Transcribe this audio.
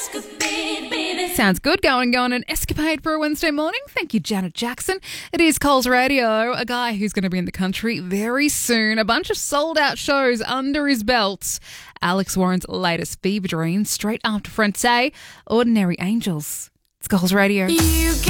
Sounds good. Going an escapade for a Wednesday morning. Thank you, Janet Jackson. It is Coles Radio, a guy who's going to be in the country very soon. A bunch of sold-out shows under his belt. Alex Warren's latest Fever Dream, straight after Frente, Ordinary Angels. It's Coles Radio.